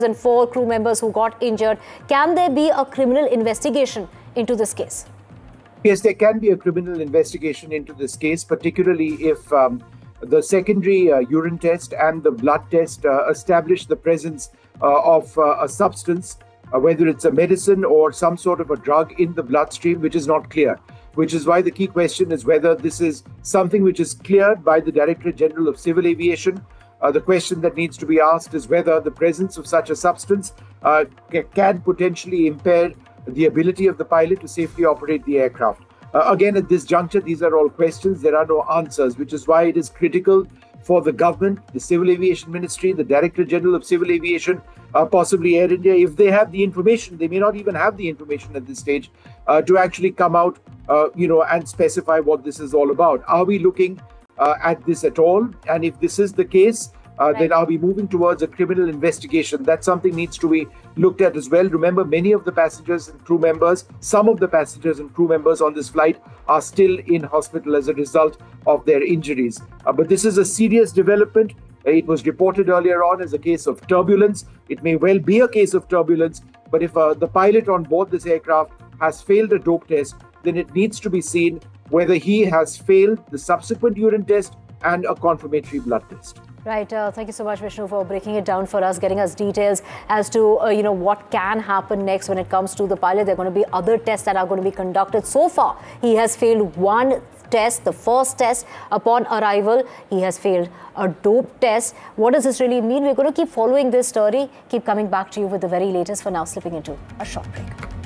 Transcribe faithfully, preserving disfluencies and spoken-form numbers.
and four crew members who got injured. Can there be a criminal investigation into this case? Yes, there can be a criminal investigation into this case, particularly if um, the secondary uh, urine test and the blood test uh, establish the presence uh, of uh, a substance, uh, whether it's a medicine or some sort of a drug in the bloodstream, which is not clear. Which is why the key question is whether this is something which is cleared by the Directorate General of Civil Aviation. Uh, the question that needs to be asked is whether the presence of such a substance uh, can potentially impair the ability of the pilot to safely operate the aircraft. Uh, again, at this juncture, these are all questions. There are no answers, which is why it is critical for the government, the Civil Aviation Ministry, the Director General of Civil Aviation, uh, possibly Air India, if they have the information, they may not even have the information at this stage, uh, to actually come out, uh, you know, and specify what this is all about. Are we looking uh, at this at all? And if this is the case, Uh, right. then are we moving towards a criminal investigation? That something needs to be looked at as well. Remember, many of the passengers and crew members, some of the passengers and crew members on this flight are still in hospital as a result of their injuries. Uh, but this is a serious development. It was reported earlier on as a case of turbulence. It may well be a case of turbulence, but if uh, the pilot on board this aircraft has failed a dope test, then it needs to be seen whether he has failed the subsequent urine test and a confirmatory blood test. Right. Uh, thank you so much, Vishnu, for breaking it down for us, getting us details as to, uh, you know, what can happen next when it comes to the pilot. There are going to be other tests that are going to be conducted. So far, he has failed one test, the first test upon arrival. He has failed a dope test. What does this really mean? We're going to keep following this story, keep coming back to you with the very latest. For now, slipping into a short break.